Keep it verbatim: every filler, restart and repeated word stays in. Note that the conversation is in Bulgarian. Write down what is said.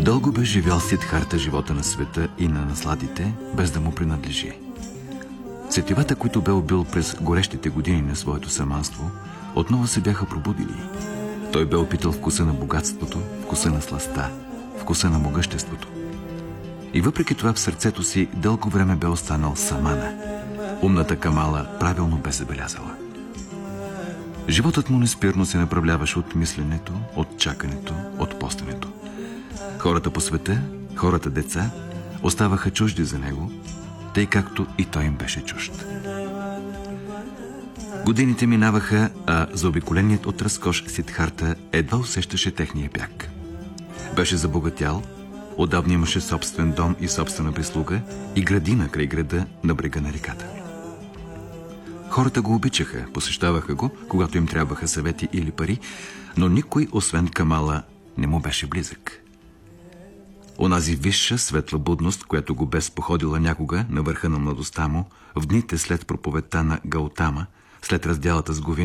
Дълго бе живял Сидхарта живота на света и на насладите, без да му принадлежи. Сетивата, които бе убил през горещите години на своето саманство, отново се бяха пробудили. Той бе опитал вкуса на богатството, вкуса на сластта, вкуса на могъществото. И въпреки това в сърцето си дълго време бе останал самана. Умната Камала правилно бе забелязала. Животът му неспирно се направляваше от мисленето, от чакането, от постенето. Хората по света, хората деца, оставаха чужди за него, тъй както и той им беше чужд. Годините минаваха, а заобиколеният от разкош Сидхарта едва усещаше техния бяг. Беше забогатял, отдавна имаше собствен дом и собствена прислуга и градина край града на брега на реката. Хората го обичаха, посещаваха го, когато им трябваха съвети или пари, но никой, освен Камала, не му беше близък. Онази висша светла будност, която го бе споходила някога на върха на младостта му, в дните след проповедта на Гаутама, след разделата с Говинда,